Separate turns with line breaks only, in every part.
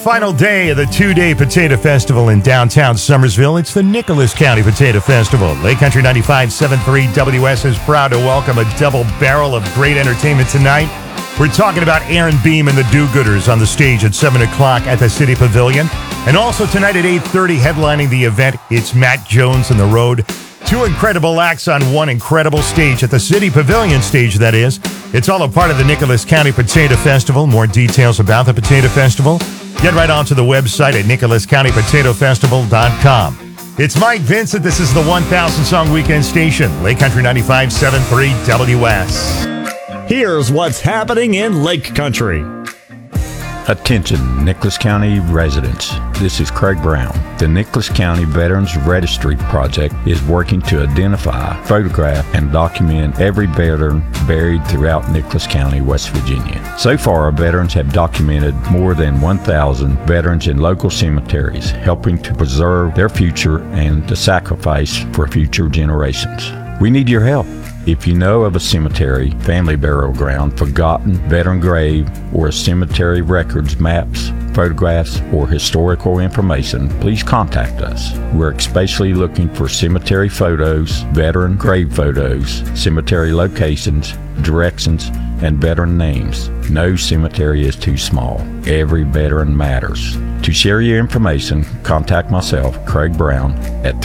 final day of the two-day Potato Festival in downtown Summersville. It's the Nicholas County Potato Festival. Lake Country 95.73 WS is proud to welcome a double barrel of great entertainment tonight. We're talking about Aaron Beam and the Do-Gooders on the stage at 7 o'clock at the City Pavilion. And also tonight at 8:30, headlining the event, it's Matt Jones and the Road. Two incredible acts on one incredible stage at the City Pavilion stage, that is. It's all a part of the Nicholas County Potato Festival. More details about the Potato Festival, get right onto the website at nicholascountypotatofestival.com. It's Mike Vincent. This is the 1,000 Song Weekend Station, Lake Country 95.73 WS.
Here's what's happening in Lake Country.
Attention, Nicholas County residents. This is Craig Brown. The Nicholas County Veterans Registry Project is working to identify, photograph, and document every veteran buried throughout Nicholas County, West Virginia. So far, our veterans have documented more than 1,000 veterans in local cemeteries, helping to preserve their future and to sacrifice for future generations. We need your help. If you know of a cemetery, family burial ground, forgotten veteran grave, or cemetery records, maps, photographs, or historical information, please contact us. We're especially looking for cemetery photos, veteran grave photos, cemetery locations, directions, and veteran names. No cemetery is too small. Every veteran matters. To share your information, contact myself, Craig Brown, at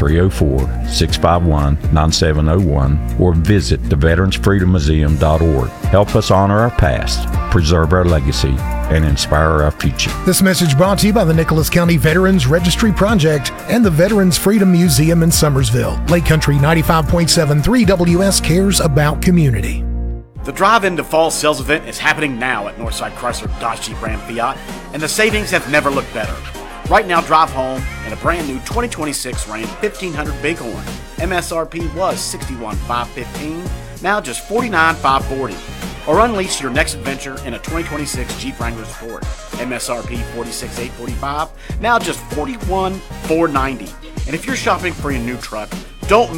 304-651-9701 or visit theveteransfreedommuseum.org. Help us honor our past, preserve our legacy, and inspire our future.
This message brought to you by the Nicholas County Veterans Registry Project and the Veterans Freedom Museum in Summersville. Lake Country 95.73 WS cares about community.
The Drive Into Fall sales event is happening now at Northside Chrysler Dodge Jeep Ram Fiat, and the savings have never looked better. Right now, drive home in a brand new 2026 Ram 1500 Bighorn. MSRP was $61,515, now just $49,540. Or unleash your next adventure in a 2026 Jeep Wrangler Sport. MSRP $46,845, now just $41,490. And if you're shopping for your new truck, don't